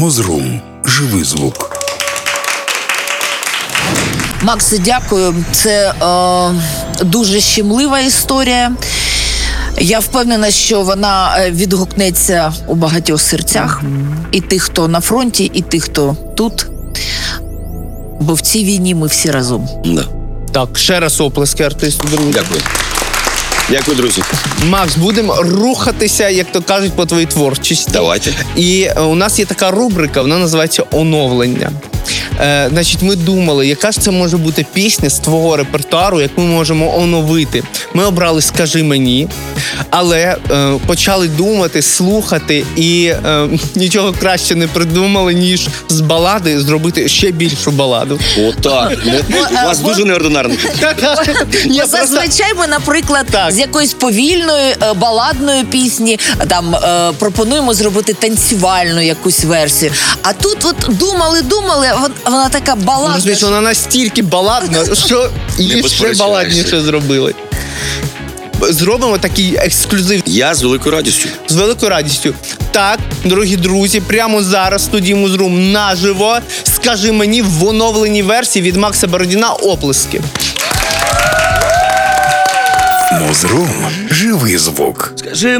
Мозрум. Живий звук. Макс, дякую. Це дуже щемлива історія. Я впевнена, що вона відгукнеться у багатьох серцях. І тих, хто на фронті, і тих, хто тут. Бо в цій війні ми всі разом. Да. Так, ще раз оплески артисту, друзі. Дякую. Дякую, друзі. Макс, будемо рухатися, як то кажуть, по твоїй творчості. Давайте. І у нас є така рубрика, вона називається «Оновлення». Значить, ми думали, яка ж це може бути пісня з твого репертуару, яку ми можемо оновити. Ми обрали «Скажи мені», але почали думати, слухати і нічого краще не придумали, ніж з балади зробити ще більшу баладу. Отак. У вас дуже неординарно. Бо зазвичай ми, наприклад, Так. з якоїсь повільної баладної пісні там пропонуємо зробити танцювальну якусь версію. А тут от думали, вона така баладна. Розумієш, вона настільки баладна, що її ще посперечаєшся. баладніше зробили. Зробимо такий ексклюзив Я з великою радістю. з великою радістю. Так, дорогі друзі, прямо зараз в студії Мозрум наживо «Скажи мені» в оновленій версії від Макса Бородіна оплески. Мозрум. Живий звук. Скажи